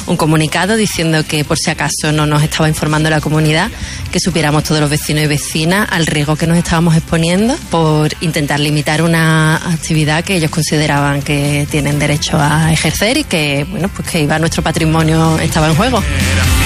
un comunicado diciendo que por si acaso no nos estaba informando la comunidad, que supiéramos todos los vecinos y vecinas al riesgo que nos estábamos exponiendo por intentar limitar una actividad que ellos consideraban que tienen derecho a ejercer y que, bueno, pues que iba nuestro patrimonio, estaba en juego.